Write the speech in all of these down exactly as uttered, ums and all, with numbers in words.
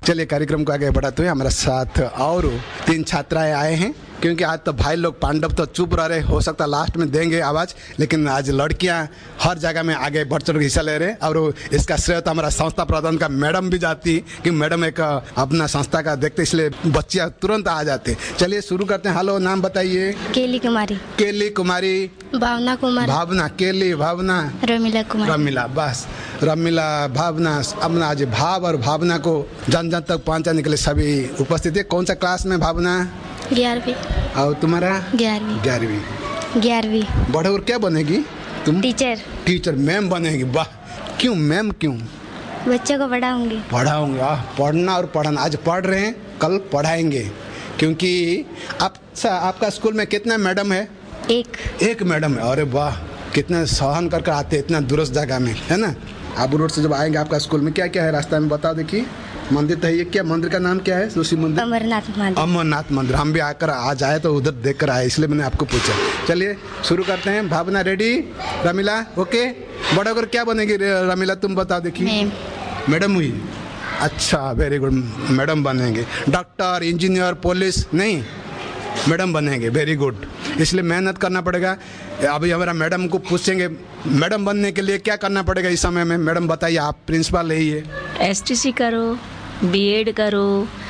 चलिए कार्यक्रम को आगे बढ़ाते हुए हमारे साथ और तीन छात्राएं आए हैं, क्योंकि आज तो भाई लोग पांडव तो चुप रह रहे, हो सकता लास्ट में देंगे आवाज़, लेकिन आज लड़कियां हर जगह में आगे बढ़ चढ़ के हिस्सा ले रहे हैं। और इसका श्रेय तो हमारा संस्था प्रधान का मैडम भी जाती, कि मैडम एक अपना संस्था का देखते, इसलिए बच्चियां तुरंत आ जाते। चलिए शुरू करते हैं। हेलो, नाम बताइए। केली कुमारी। केली कुमारी। भावना कुमारी। भावना। केली, भावना। रमीला कुमारी। रमीला, बस रमीला, भावना। अपना आज भाव और भावना को जन जन तक पहुंचाने के लिए सभी उपस्थित है। कौन सा क्लास में भावना? ग्यारहवीं। और तुम्हारा? ग्यारहवीं। ग्यारहवीं। ग्यारहवीं। बड़े और क्या बनेगी तुम? टीचर। टीचर, मैम बनेगी। वाह, क्यों मैम क्यों? बच्चों को पढ़ाऊंगी। पढ़ाऊंगी। आह, पढ़ना और पढ़ाना। आज पढ़ रहे हैं, कल पढ़ाएंगे, क्योंकि आप आपका स्कूल में कितना मैडम है? एक एक मैडम है। अरे वाह, कितना सहन कर कर आते हैं इतना दूरस्थ जगह में, है ना। आबू रोड से जब आएंगे आपका स्कूल में क्या क्या है रास्ता में बताओ। देखिए मंदिर तो है, ये क्या मंदिर का नाम क्या है? सुशी मंदिर। अमरनाथ मंदिर। अमरनाथ मंदिर। हम भी आकर आ जाए तो उधर देख कर आए, इसलिए मैंने आपको पूछा। चलिए शुरू करते हैं। भावना रेडी? रमीला ओके? बड़ा होकर क्या बनेगी रमीला, तुम बताओ। देखिए मैडम हुई। अच्छा, वेरी गुड, मैडम बनेंगे। डॉक्टर, इंजीनियर, पुलिस नहीं, मैडम बनेंगे। वेरी गुड, इसलिए मेहनत करना पड़ेगा। अभी हमारा मैडम को पूछेंगे मैडम बनने के लिए क्या करना पड़ेगा इस समय में। मैडम बताइए, आप प्रिंसिपल रही है। एसटीसी करो, बीएड करो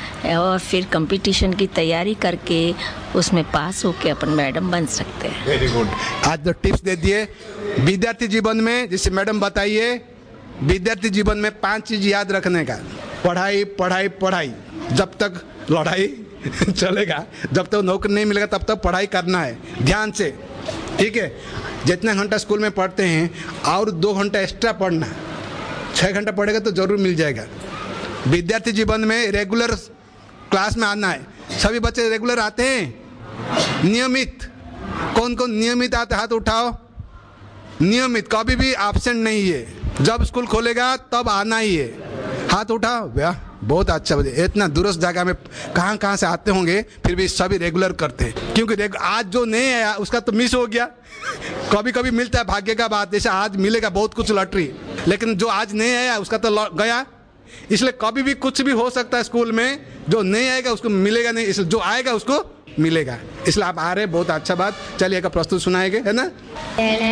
और फिर कंपटीशन की तैयारी करके उसमें पास होके अपन मैडम बन सकते हैं। वेरी गुड, आज तो टिप्स दे दिए विद्यार्थी जीवन में। जिससे मैडम बताइए, विद्यार्थी जीवन में पांच चीज याद रखने का। पढ़ाई पढ़ाई पढ़ाई, जब तक लड़ाई चलेगा, जब तक नौकरी नहीं मिलेगा तब तक पढ़ाई करना है ध्यान से, ठीक है। जितना घंटा स्कूल में पढ़ते हैं और दो घंटा एक्स्ट्रा पढ़ना, छः घंटा पढ़ेगा तो जरूर मिल जाएगा। विद्यार्थी जीवन में रेगुलर क्लास में आना है। सभी बच्चे रेगुलर आते हैं? नियमित? कौन कौन नियमित आते, हाथ उठाओ। नियमित, कभी भी एब्सेंट नहीं है। जब स्कूल खोलेगा तब आना ही है, हाथ उठाओ। वाह, बहुत अच्छा। इतना दूरस्थ जगह में कहाँ कहाँ से आते होंगे, फिर भी सभी रेगुलर करते हैं। क्योंकि आज जो नहीं आया उसका तो मिस हो गया। कभी कभी मिलता है, भाग्य का बात। जैसे आज मिलेगा बहुत कुछ लॉटरी, लेकिन जो आज नहीं आया उसका तो गया। इसलिए कभी भी कुछ भी हो सकता है स्कूल में, जो नहीं आएगा उसको मिलेगा नहीं, इसलिए जो आएगा उसको मिलेगा। इसलिए आप आ रहे, बहुत अच्छा बात। चलिए एक प्रस्तुत सुनाएंगे, है ना।